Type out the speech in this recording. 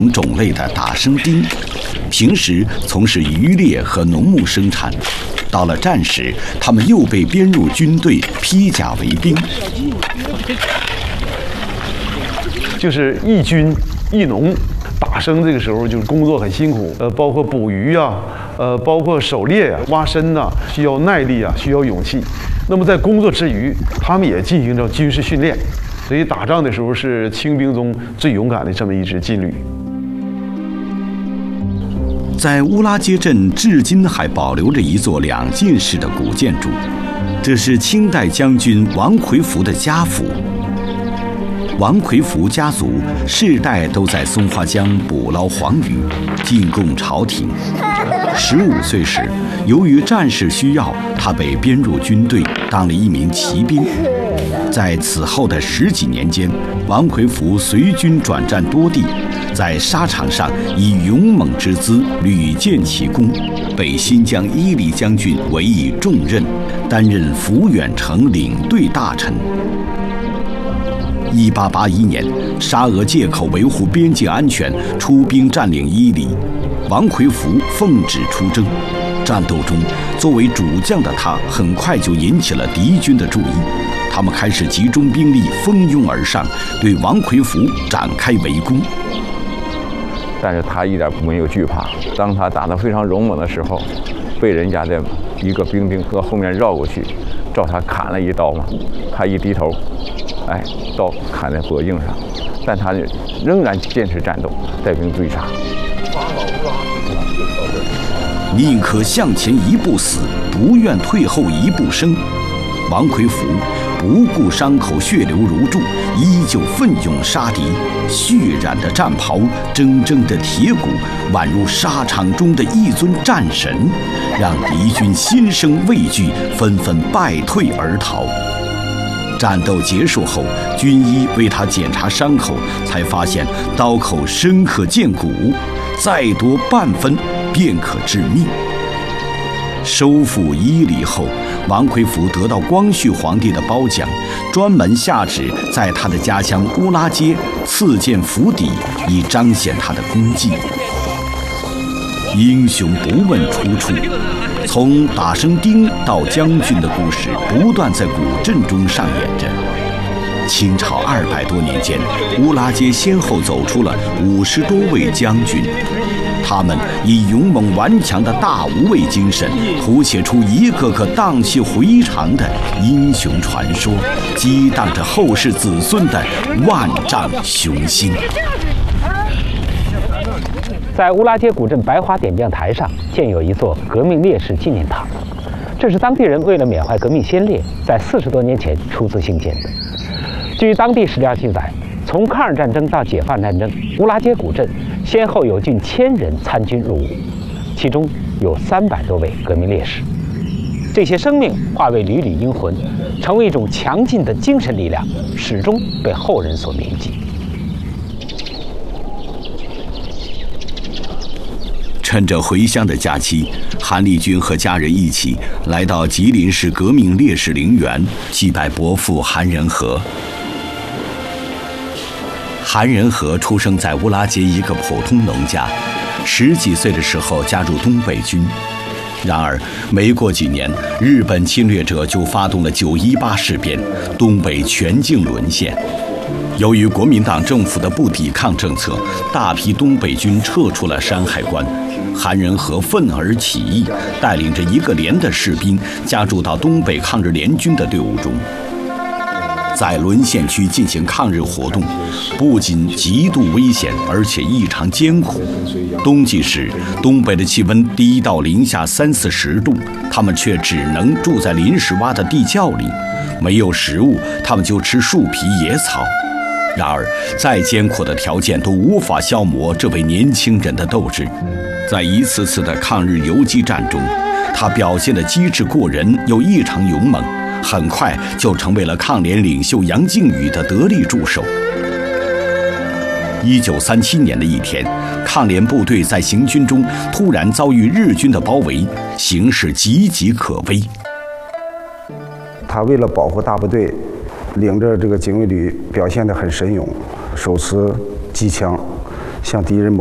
种类的打生钉，平时从事渔猎和农牧生产。到了战时，他们又被编入军队，披甲为兵。 就是一军一农，打生这个时候就是工作很辛苦，包括捕鱼啊，包括狩猎啊、挖参呐，需要耐力啊，需要勇气。那么在工作之余，他们也进行着军事训练，所以打仗的时候是清兵中最勇敢的这么一支劲旅。 在乌拉街镇至今还保留着一座两进式的古建筑，这是清代将军王奎福的家府。王奎福家族世代都在松花江捕捞黄鱼，进贡朝廷。15岁时，由于战事需要，他被编入军队，当了一名骑兵。在此后的10几年间，王奎福随军转战多地，在沙场上以勇猛之姿屡建奇功，被新疆伊犁将军委以重任，担任抚远城领队大臣。1881年，沙俄借口维护边境安全，出兵占领伊犁，王奎福奉旨出征。战斗中，作为主将的他，很快就引起了敌军的注意。他们开始集中兵力，蜂拥而上，对王奎福展开围攻。 但是他一点没有惧怕。当他打得非常勇猛的时候，被人家的一个兵丁从后面绕过去，照他砍了一刀嘛。他一低头，刀砍在脖颈上，但他仍然坚持战斗，带兵追杀。 宁可向前一步死，不愿退后一步生。王奎福不顾伤口血流如注，依旧奋勇杀敌。血染的战袍，铮铮的铁骨，宛如沙场中的一尊战神，让敌军心生畏惧，纷纷败退而逃。战斗结束后，军医为他检查伤口，才发现刀口深可见骨，再多半分便可致命。收复伊犁后，王奎福得到光绪皇帝的褒奖，专门下旨在他的家乡乌拉街赐建府邸，以彰显他的功绩。英雄不问出处，从打生钉到将军的故事不断在古镇中上演着。清朝200多年间，乌拉街先后走出了50多位将军，他们以勇猛顽强的大无畏精神，谱写出一个个荡气回肠的英雄传说，激荡着后世子孙的万丈雄心。 在乌拉街古镇白花点将台上建有一座革命烈士纪念塔，这是当地人为了缅怀革命先烈，在40多年前出资兴建的。据当地史料记载，从抗日战争到解放战争，乌拉街古镇先后有近1000人参军入伍，其中有300多位革命烈士。这些生命化为缕缕英魂，成为一种强劲的精神力量，始终被后人所铭记。 趁着回乡的假期，韩立军和家人一起来到吉林市革命烈士陵园，祭拜伯父韩仁和。韩仁和出生在乌拉街一个普通农家，10几岁的时候加入东北军。然而，没过几年，日本侵略者就发动了9·18事变，东北全境沦陷。由于国民党政府的不抵抗政策，大批东北军撤出了山海关。韩仁和愤而起义，带领着1个连的士兵加入到东北抗日联军的队伍中。在沦陷区进行抗日活动，不仅极度危险，而且异常艰苦。冬季时，东北的气温低到零下30-40度，他们却只能住在临时挖的地窖里，没有食物，他们就吃树皮、野草。然而，再艰苦的条件都无法消磨这位年轻人的斗志。在一次次的抗日游击战中，他表现的机智过人，又异常勇猛，很快就成为了抗联领袖杨靖宇的得力助手。1937年的一天，抗联部队在行军中突然遭遇日军的包围，形势岌岌可危。 他为了保护大部队，领着这个警卫旅表现得很神勇，手持机枪， 向敌人